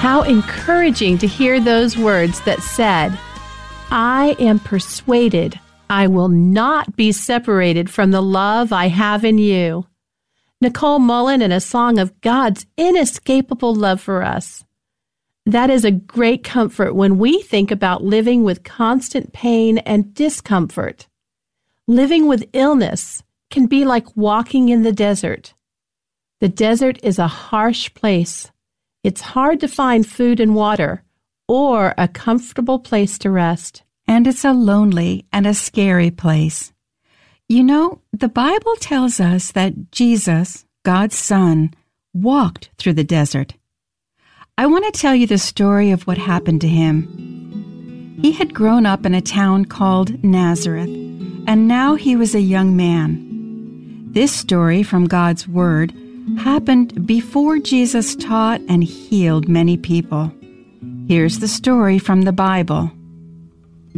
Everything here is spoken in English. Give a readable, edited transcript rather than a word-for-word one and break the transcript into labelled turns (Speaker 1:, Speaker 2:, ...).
Speaker 1: How encouraging to hear those words that said, I am persuaded I will not be separated from the love I have in you. Nicole Mullen in a song of God's inescapable love for us. That is a great comfort when we think about living with constant pain and discomfort. Living with illness can be like walking in the desert. The desert is a harsh place. It's hard to find food and water or a comfortable place to rest.
Speaker 2: And it's a lonely and a scary place. You know, the Bible tells us that Jesus, God's Son, walked through the desert. I want to tell you the story of what happened to him. He had grown up in a town called Nazareth, and now he was a young man. This story from God's Word happened before Jesus taught and healed many people. Here's the story from the Bible.